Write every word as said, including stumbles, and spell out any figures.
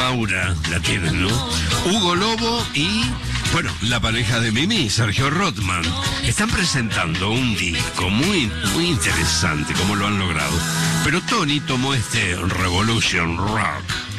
Maura la tienen, ¿no? Hugo Lobo y, bueno, la pareja de Mimi, Sergio Rothman. Están presentando un disco muy, muy interesante, como lo han logrado. Pero Tony tomó este Revolution Rock